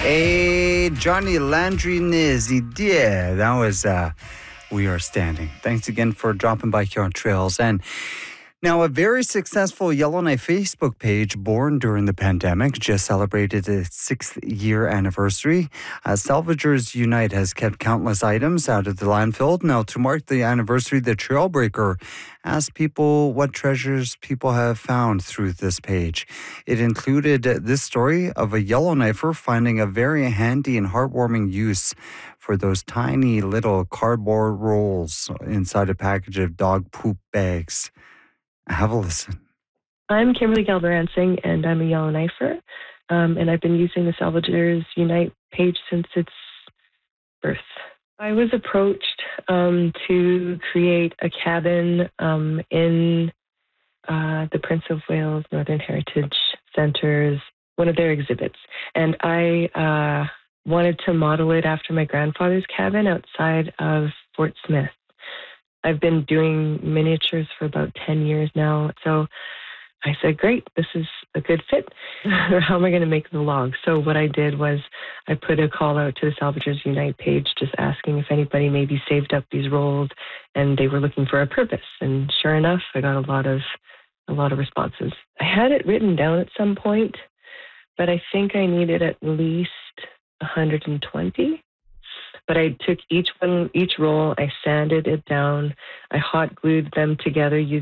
Hey, Johnny Landry Niz, yeah, that was We Are Standing. Thanks again for dropping by here on Trails. And now, a very successful Yellowknife Facebook page born during the pandemic just celebrated its 6th-year anniversary. Salvagers Unite has kept countless items out of the landfill. Now, to mark the anniversary, the Trailbreaker asked people what treasures people have found through this page. It included this story of a Yellowknifer finding a very handy and heartwarming use for those tiny little cardboard rolls inside a package of dog poop bags. Have a listen. I'm Kimberly Galbaransing, and I'm a Yellowknifer, and I've been using the Salvagers Unite page since its birth. I was approached to create a cabin in the Prince of Wales Northern Heritage Centre's, one of their exhibits, and I wanted to model it after my grandfather's cabin outside of Fort Smith. I've been doing miniatures for about 10 years now. So I said, great, this is a good fit. How am I going to make the log? So what I did was I put a call out to the Salvagers Unite page just asking if anybody maybe saved up these rolls and they were looking for a purpose. And sure enough, I got a lot of responses. I had it written down at some point, but I think I needed at least 120. But I took each roll, I sanded it down, I hot glued them together using